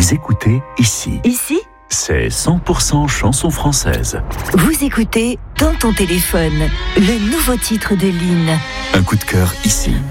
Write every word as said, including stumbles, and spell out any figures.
Vous écoutez ici. Ici ? C'est cent pour cent chanson française. Vous écoutez Dans ton téléphone, le nouveau titre de Lynn. Un coup de cœur ici.